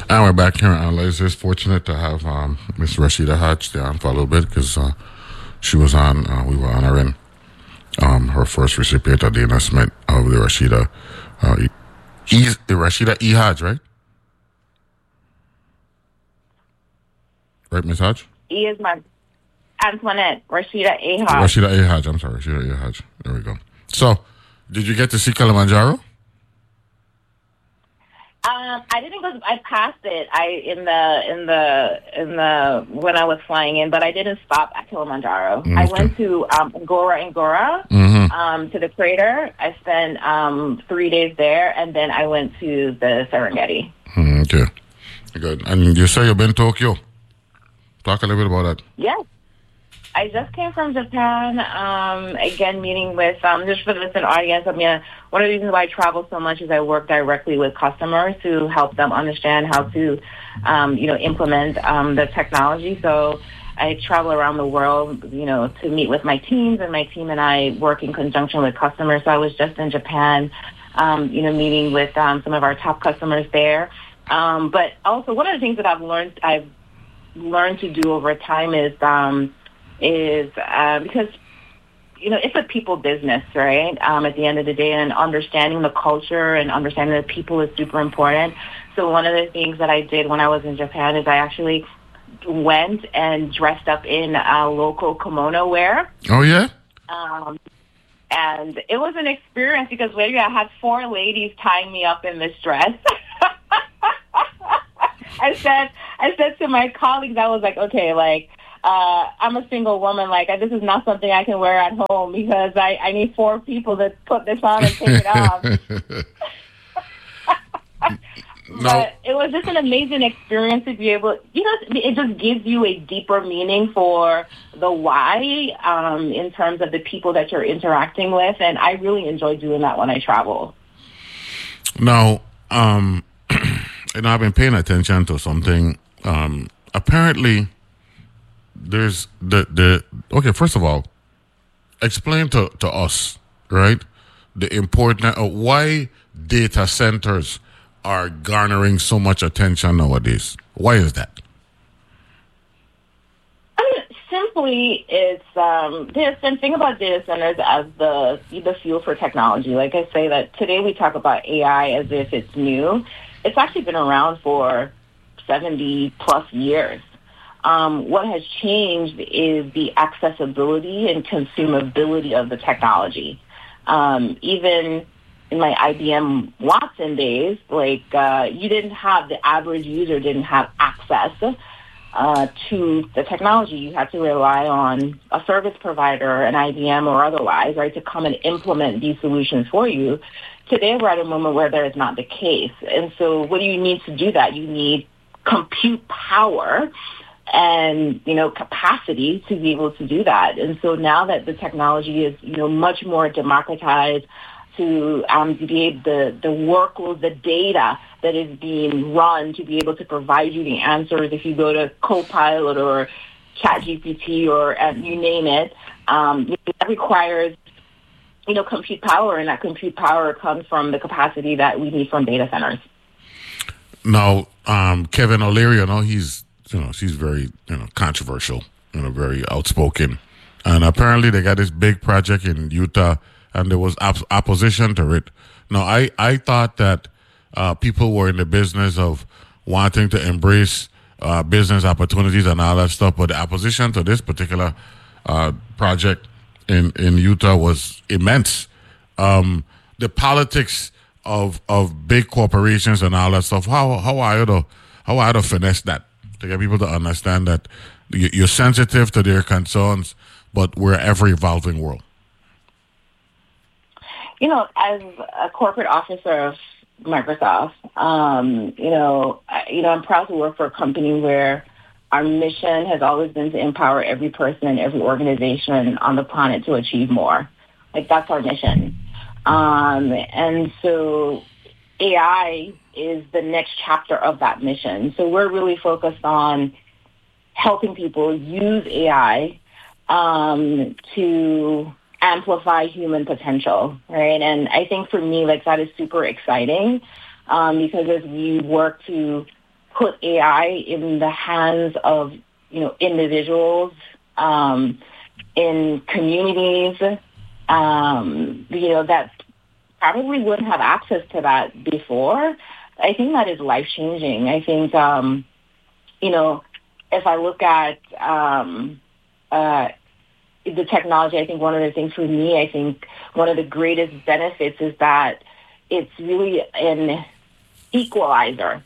And we're back here on Analysis. Fortunate to have Miss Rashida Hatch there on for a little bit because she was on, we were honoring her first recipient of the investment of the Rashida, the Rashida E. Hatch, right? Right, Miss Hatch? E is my Antoinette, Rashida A. Hatch. Rashida A. Hatch, I'm sorry, Rashida A. Hatch. There we go. So, did you get to see Kilimanjaro? I didn't go. I passed it. When I was flying in, but I didn't stop at Kilimanjaro. Okay. I went to Ngora, to the crater. I spent 3 days there, and then I went to the Serengeti. Okay, good. And you say you've been to Tokyo. Talk a little bit about that. Yes. I just came from Japan, again, meeting with, just for the listening audience, one of the reasons why I travel so much is I work directly with customers to help them understand how to, implement the technology. So I travel around the world, to meet with my teams, and my team and I work in conjunction with customers. So I was just in Japan, meeting with some of our top customers there. But also one of the things that I've learned to do over time is because, it's a people business, right? At the end of the day, and understanding the culture and understanding the people is super important. So one of the things that I did when I was in Japan is I actually went and dressed up in local kimono wear. Oh, yeah? And it was an experience because later I had 4 ladies tying me up in this dress. I said to my colleagues, I was like, okay, I'm a single woman. This is not something I can wear at home because I need 4 people to put this on and take it off. But it was just an amazing experience to be able, it just gives you a deeper meaning for the why in terms of the people that you're interacting with. And I really enjoy doing that when I travel. Now, I've been paying attention to something. Apparently, there's okay, first of all, explain to us, right, the importance of why data centers are garnering so much attention nowadays. Why is that? Simply, it's the thing about data centers as the fuel for technology. Like I say that today we talk about AI as if it's new. It's actually been around for 70 plus years. What has changed is the accessibility and consumability of the technology. Even in my IBM Watson days, the average user didn't have access to the technology. You had to rely on a service provider, an IBM or otherwise, right, to come and implement these solutions for you. Today, we're at a moment where that is not the case. And so what do you need to do that? You need compute power and, capacity to be able to do that. And so now that the technology is, much more democratized to be the workload, the data that is being run to be able to provide you the answers. If you go to Copilot or ChatGPT or you name it, that requires, compute power, and that compute power comes from the capacity that we need from data centers. Now, Kevin O'Leary, she's very, controversial, very outspoken. And apparently they got this big project in Utah and there was opposition to it. Now, I thought that people were in the business of wanting to embrace business opportunities and all that stuff, but the opposition to this particular project in Utah was immense. The politics of big corporations and all that stuff, how are you to finesse that to get people to understand that you're sensitive to their concerns, but we're an ever-evolving world? As a corporate officer of Microsoft, I'm proud to work for a company where our mission has always been to empower every person and every organization on the planet to achieve more. That's our mission. And so AI is the next chapter of that mission. So we're really focused on helping people use AI to amplify human potential, right? And I think for me, that is super exciting because as we work to put AI in the hands of, individuals, in communities, that probably wouldn't have access to that before. I think that is life-changing. I think, if I look at the technology, I think one of the things for me, I think one of the greatest benefits is that it's really an equalizer,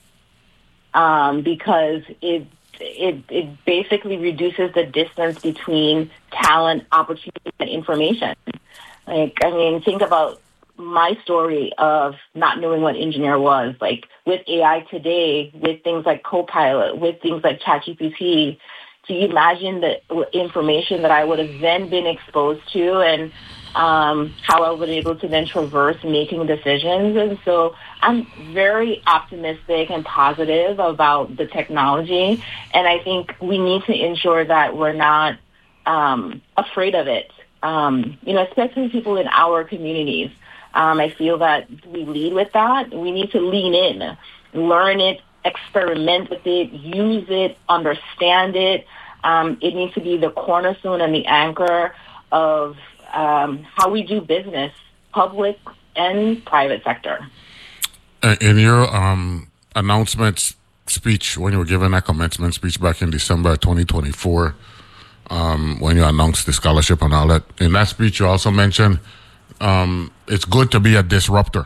because it basically reduces the distance between talent, opportunity, and information. Think about my story of not knowing what engineer was. Like, with AI today, with things like Copilot, with things like ChatGPT, do you imagine the information that I would have then been exposed to, and how I would be able to then traverse making decisions? And so I'm very optimistic and positive about the technology, and I think we need to ensure that we're not afraid of it, especially people in our communities. I feel that we lead with that. We need to lean in, learn it, experiment with it, use it, understand it. It needs to be the cornerstone and the anchor of how we do business, public and private sector. In your announcement speech, when you were giving that commencement speech back in December 2024, when you announced the scholarship and all that, in that speech you also mentioned it's good to be a disruptor.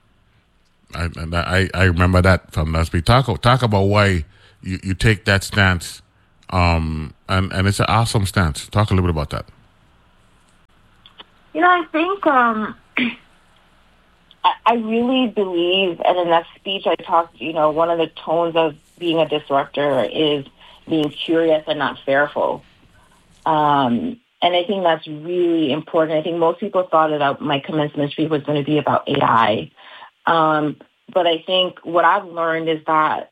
I remember that from that speech. Talk about why you take that stance, and it's an awesome stance. Talk a little bit about that. I think I really believe, and in that speech I talked, one of the tones of being a disruptor is being curious and not fearful. And I think that's really important. I think most people thought that my commencement speech was going to be about AI. But I think what I've learned is that,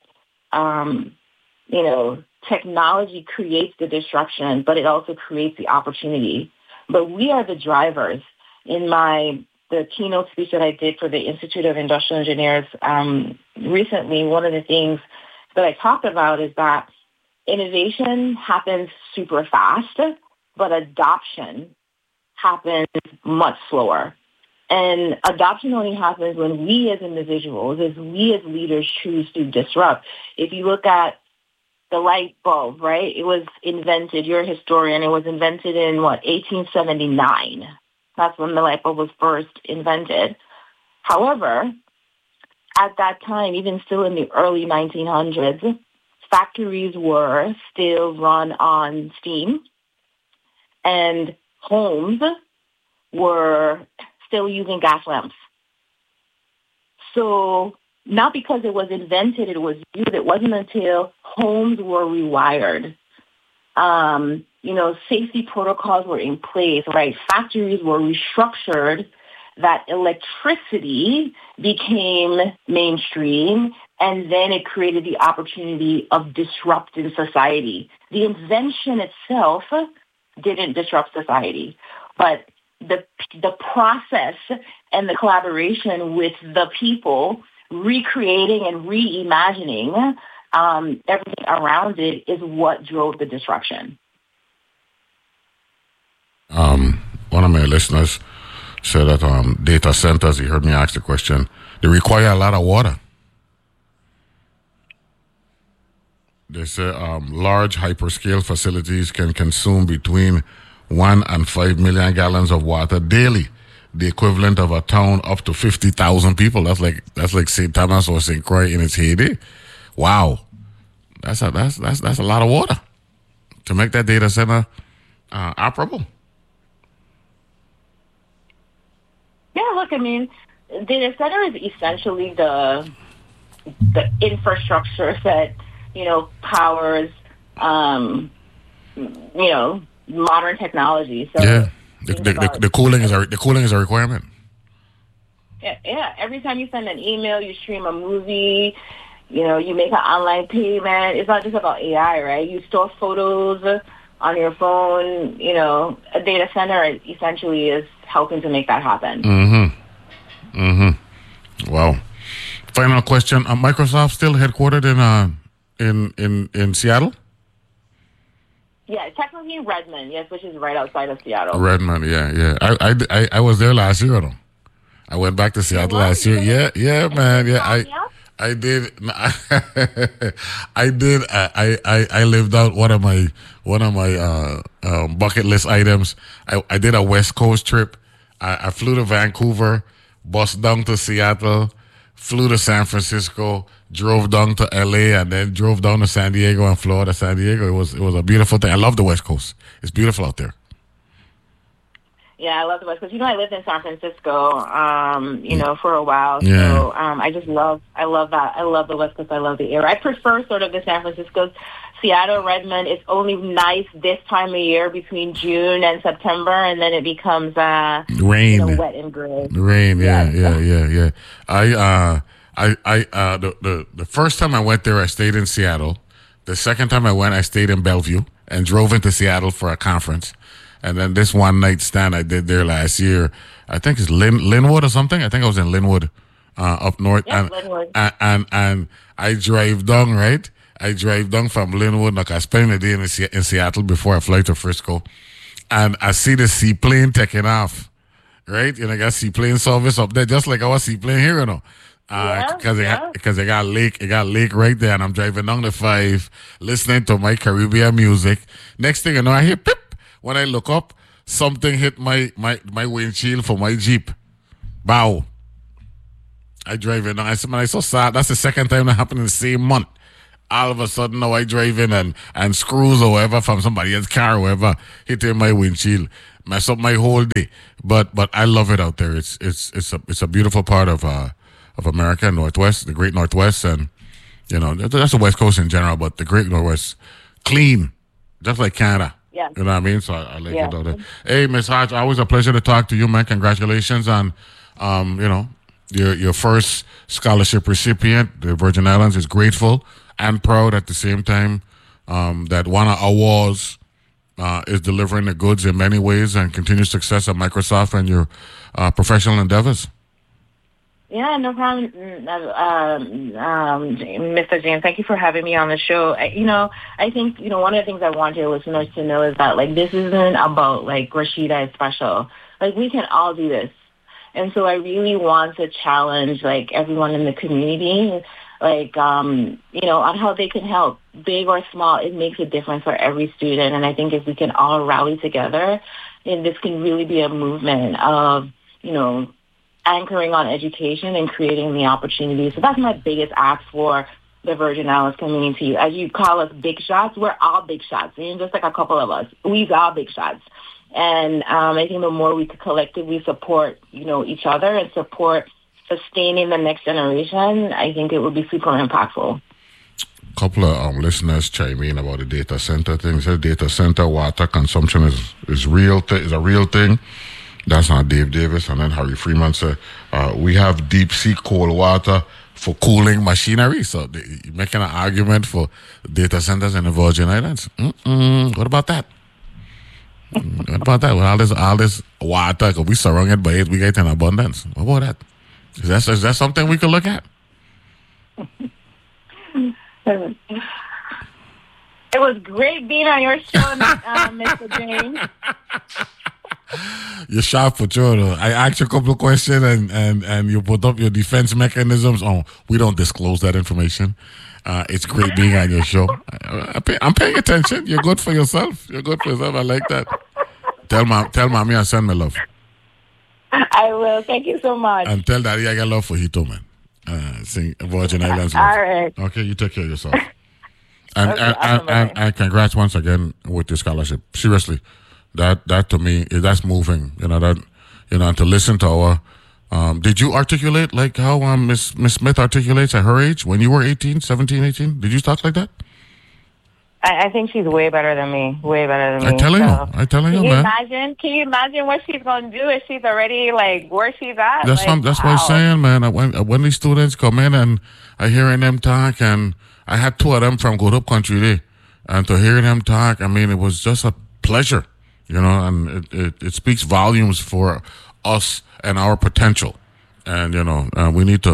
technology creates the disruption, but it also creates the opportunity. But we are the drivers. In the keynote speech that I did for the Institute of Industrial Engineers recently, one of the things that I talked about is that innovation happens super fast, but adoption happens much slower. And adoption only happens when we as individuals, as we as leaders choose to disrupt. If you look at the light bulb, right? It was invented, you're a historian, it was invented in 1879. That's when the light bulb was first invented. However, at that time, even still in the early 1900s, factories were still run on steam, and homes were still using gas lamps. So not because it was invented, it was used. It wasn't until homes were rewired. Safety protocols were in place, right? Factories were restructured, that electricity became mainstream, and then it created the opportunity of disrupting society. The invention itself didn't disrupt society, but the process and the collaboration with the people recreating and reimagining everything around it is what drove the disruption. One of my listeners said that data centers, he heard me ask the question, they require a lot of water. They say large hyperscale facilities can consume between 1 and 5 million gallons of water daily, the equivalent of a town up to 50,000 people. That's like St. Thomas or St. Croix in its heyday. Wow, that's a lot of water to make that data center operable. Yeah, look, data center is essentially the infrastructure that powers modern technology. So yeah, the cooling is a requirement. Yeah. Every time you send an email, you stream a movie, you make an online payment. It's not just about AI, right? You store photos on your phone. A data center essentially is helping to make that happen. Wow. Final question: Microsoft still headquartered in Seattle? Yeah, technically Redmond, yes, which is right outside of Seattle. Redmond, yeah. I was there last year though. I went back to Seattle last year. Yeah, man. Yeah, I did. I did. I lived out one of my bucket list items. I did a West Coast trip. I flew to Vancouver, bus down to Seattle, flew to San Francisco, drove down to LA, and then drove down to San Diego and Florida. San Diego. It was a beautiful thing. I love the West Coast. It's beautiful out there. Yeah, I love the West Coast. I lived in San Francisco, for a while. Yeah. So I love that. I love the West Coast. I love the air. I prefer sort of the San Francisco. Seattle, Redmond, it's only nice this time of year between June and September, and then it becomes rain, wet and gray. Rain, yeah. The first time I went there, I stayed in Seattle. The second time I went, I stayed in Bellevue and drove into Seattle for a conference. And then this one night stand I did there last year, I think it's Linwood or something. I think I was in Linwood, up north. Yeah, Linwood. And I drive down, right? I drive down from Linwood, like I spend the day in Seattle before I fly to Frisco. And I see the seaplane taking off, right? I got seaplane service up there, just like our seaplane here, Because it got lake right there, and I'm driving down the 5, listening to my Caribbean music. Next thing I know, I hear pip. When I look up, something hit my windshield for my Jeep. Bow. I drive in. I said, man, I'm so sad. That's the second time that happened in the same month. All of a sudden, now I drive in and screws or whatever from somebody else's car or whatever hitting my windshield. Mess up my whole day. But I love it out there. It's a beautiful part of America, Northwest, the Great Northwest, and that's the West Coast in general, but the Great Northwest, clean, just like Canada. Yeah. You know what I mean? So I like it out there. Hey, Ms. Hodge, always a pleasure to talk to you, man. Congratulations on, your first scholarship recipient. The Virgin Islands is grateful and proud at the same time that WANA Awards is delivering the goods in many ways and continued success at Microsoft and your professional endeavors. Yeah, no problem, Mr. James. Thank you for having me on the show. I think, one of the things I want your listeners to know is that, this isn't about, Rashida is special. We can all do this. And so I really want to challenge, everyone in the community, on how they can help, big or small. It makes a difference for every student. And I think if we can all rally together, this can really be a movement of, anchoring on education and creating the opportunities. So that's my biggest ask for the Virgin Islands community. As you call us big shots, we're all big shots. Just like a couple of us. We're all big shots. And I think the more we could collectively support, each other and support sustaining the next generation, I think it would be super impactful. A couple of listeners chime in about the data center thing. Said data center water consumption is real. Is a real thing. That's not Dave Davis. And then Harry Freeman said, we have deep sea cold water for cooling machinery. So you're making an argument for data centers in the Virgin Islands. What about that? What about that? With all this water, because we surrounded by it, we get in abundance. What about that? Is that something we could look at? It was great being on your show, Mr. James. You're sharp for sure. I asked you a couple of questions and you put up your defense mechanisms. Oh, we don't disclose that information. It's great being on your show. I'm paying attention. You're good for yourself. I like that. Tell mommy I send my love. I will. Thank you so much. And tell daddy I got love for Hito, man. Sing Virgin Islands love. All right. Okay, you take care of yourself. And congrats once again with your scholarship. Seriously. That to me, that's moving. And to listen to our, did you articulate like how Miss Smith articulates at her age when you were 17, 18? Did you talk like that? I think she's way better than me. Way better than me. I'm telling you, man. Can you imagine what she's going to do if she's already where she's at? That's what I'm saying, man. When these students come in and I hearing them talk, and I had 2 of them from Good Up Country there, and to hear them talk, I mean, it was just a pleasure. And it speaks volumes for us and our potential. And, we need to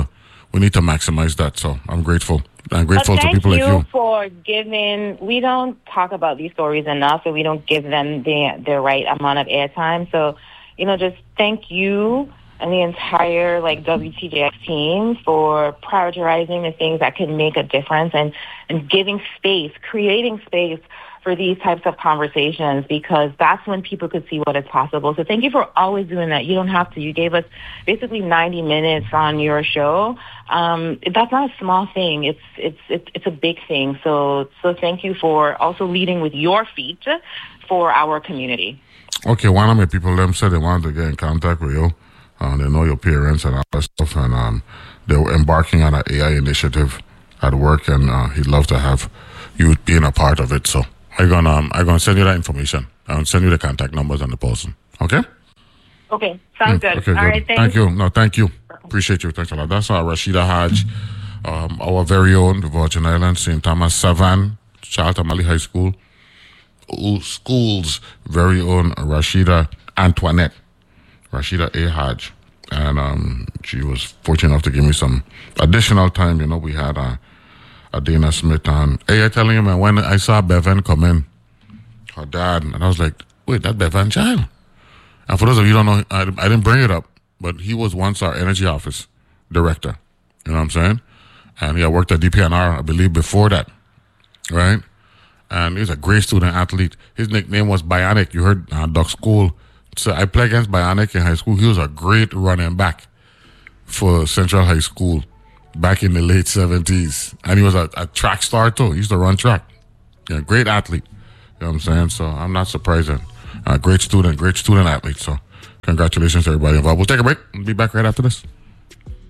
we need to maximize that. So I'm grateful. I'm But grateful to thank people like you you. for giving. We don't talk about these stories enough, and we don't give them the right amount of airtime. So, just thank you and the entire WTJX team for prioritizing the things that can make a difference and giving space, creating space for these types of conversations, because that's when people could see what is possible. So thank you for always doing that. You don't have to. You gave us basically 90 minutes on your show. That's not a small thing. It's a big thing. So thank you for also leading with your feet for our community. Okay, one of my people them said they wanted to get in contact with you. They know your parents and all that stuff, and they were embarking on an AI initiative at work, and he'd love to have you being a part of it. So I'm gonna send you that information. I'll send you the contact numbers and the person. Okay? Okay, sounds good. Okay, All good. right, Thank you. No, thank you. Appreciate you. Thanks a lot. That's Rashida Hodge, our very own, the Virgin Islands, St. Thomas Savannah, Charlton Mali High School, school's very own Rashida Antoinette, Rashida A. Hodge. And she was fortunate enough to give me some additional time. We had a Dana Smith on. Hey, I'm telling you, man, when I saw Bevan come in, her dad, and I was like, wait, that Bevan child? And for those of you who don't know, I didn't bring it up, but he was once our energy office director. You know what I'm saying? And he had worked at DPNR, I believe, before that, right? And he's a great student athlete. His nickname was Bionic. You heard Duck School. So I played against Bionic in high school. He was a great running back for Central High School back in the late 70s. And he was a track star too. He used to run track. Yeah, great athlete. You know what I'm saying? So I'm not surprised. Great student athlete. So congratulations to everybody involved. We'll take a break. We'll be back right after this.